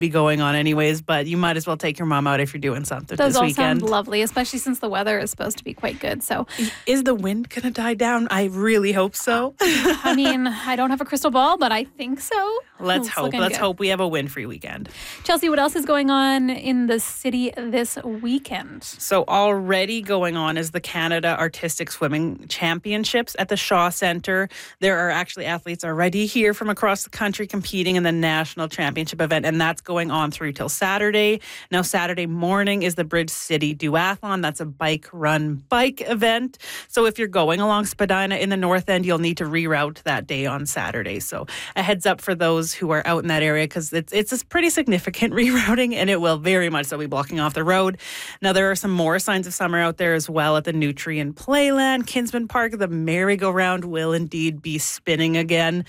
be going on anyways, but you might as well take your mom out if you're doing something Those this all weekend. sound lovely, especially since the weather is supposed to be quite good. So, Is the wind going to die down? I really hope so. I mean, I don't have a crystal ball, but I think so. Let's It's hope. looking Let's good. hope we have a wind-free weekend. Chelsea, what else is going on in the city this weekend? So already going on is the Canada Artistic Swimming Championships at the Shaw Centre. There are actually athletes already here from across the country competing in the national championship event, and that's going on through till Saturday. Now, Saturday morning is the Bridge City Duathlon. That's a bike event. So if you're going along Spadina in the North End, you'll need to reroute that day on Saturday. So a heads up for those who are out in that area, because it's a pretty significant rerouting, and it will very much so be blocking off the road. Now, there are some more signs of summer out there as well at the Nutrien Playland, Kinsman Park. The merry-go-round will indeed be spinning again.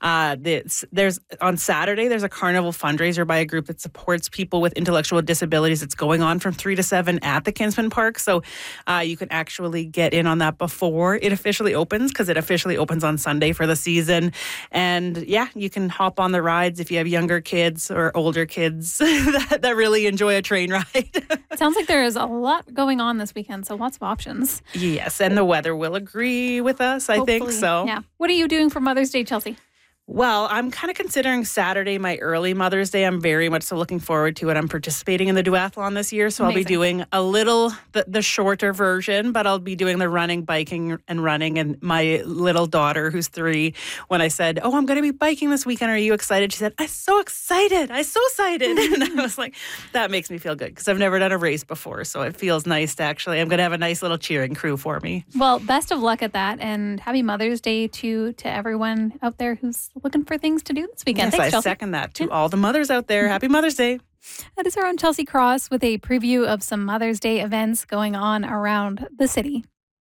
There's on Saturday, there's a carnival fundraiser by a group that supports people with intellectual disabilities. It's going on from 3 to 7 at the Kinsman Park. So you can actually get in on that before it officially opens, because it officially opens on Sunday for the season. And yeah, you can hop on the rides if you have younger kids or older kids that really enjoy a train ride. It sounds like there is a lot going on this weekend, so lots of options. Yes, and the weather will agree with us, I think Hopefully. so. Yeah. What are you doing for Mother's Day, Chelsea? Well, I'm kind of considering Saturday my early Mother's Day. I'm very much so looking forward to it. I'm participating in the duathlon this year, so Amazing. I'll be doing a little, the shorter version, but I'll be doing the running, biking, and running. And my little daughter, who's 3, when I said, I'm going to be biking this weekend, are you excited? She said, I'm so excited. I'm so excited. And I was like, that makes me feel good, because I've never done a race before, so it feels nice to actually, I'm going to have a nice little cheering crew for me. Well, best of luck at that, and happy Mother's Day to everyone out there who's looking for things to do this weekend. Yes, Thanks, I Chelsea. second that to all the mothers out there. Happy Mother's Day. That is our own Chelsea Cross with a preview of some Mother's Day events going on around the city.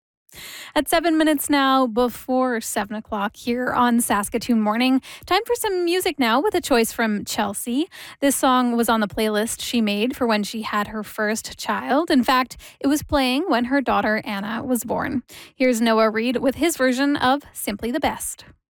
At 7 minutes now before 7 o'clock here on Saskatoon Morning. Time for some music now with a choice from Chelsea. This song was on the playlist she made for when she had her first child. In fact, it was playing when her daughter Anna was born. Here's Noah Reid with his version of Simply the Best.